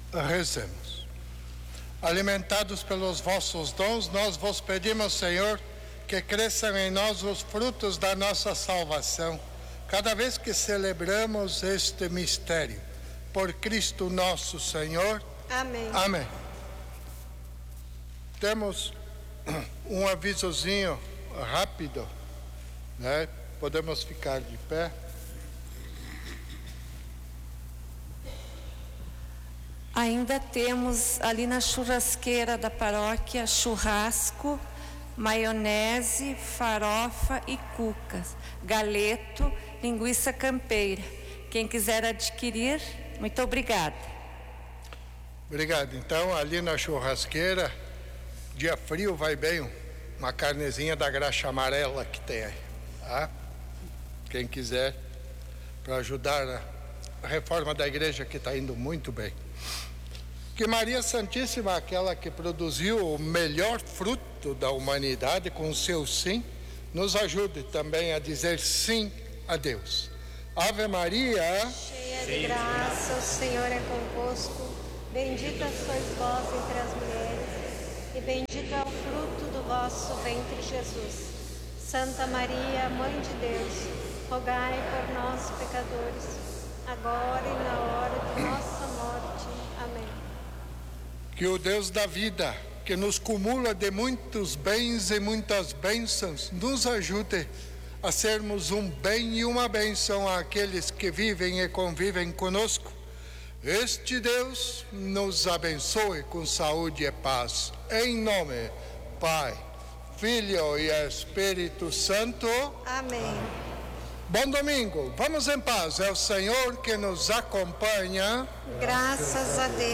Rezemos. Alimentados pelos vossos dons, nós vos pedimos, Senhor, que cresçam em nós os frutos da nossa salvação, cada vez que celebramos este mistério. Por Cristo nosso Senhor. Amém. Amém. Temos um avisozinho rápido, né? Podemos ficar de pé. Ainda temos ali na churrasqueira da paróquia churrasco, maionese, farofa e cucas, galeto, linguiça campeira. Quem quiser adquirir, muito obrigada. Obrigado. Então, ali na churrasqueira, dia frio, vai bem uma carnezinha da graxa amarela que tem aí, tá? Quem quiser, para ajudar a reforma da igreja, que está indo muito bem. Que Maria Santíssima, aquela que produziu o melhor fruto da humanidade com o seu sim, nos ajude também a dizer sim a Deus. Ave Maria, cheia de graça, o Senhor é convosco. Bendita sois vós entre as mulheres, e bendito é o fruto do vosso ventre, Jesus. Santa Maria, Mãe de Deus, rogai por nós, pecadores, agora e na hora de nossa morte. Amém. que o Deus da vida, que nos cumula de muitos bens e muitas bênçãos, nos ajude a sermos um bem e uma bênção àqueles que vivem e convivem conosco. Este Deus nos abençoe com saúde e paz. Em nome, Pai, Filho e Espírito Santo. Amém. Bom domingo, vamos em paz. É o Senhor que nos acompanha. Graças a Deus.